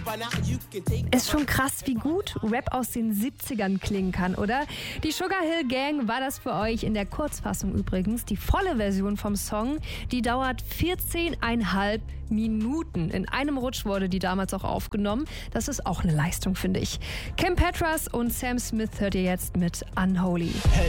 Ist schon krass, wie gut Rap aus den 70ern klingen kann, oder? Die Sugar Hill Gang war das für euch in der Kurzfassung übrigens. Die volle Version vom Song, die dauert 14,5 Minuten. In einem Rutsch wurde die damals auch aufgenommen. Das ist auch eine Leistung, finde ich. Kim Petras und Sam Smith hört ihr jetzt mit Unholy.